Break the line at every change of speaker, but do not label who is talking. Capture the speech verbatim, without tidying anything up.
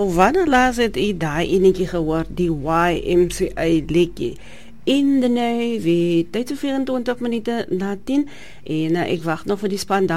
Nou, wanneer laas het u daai enetjie gehoor, die Y M C A liedjie? In the Navy, tyd so vyf en twintig minute na tien, en uh, ek wag nog vir die span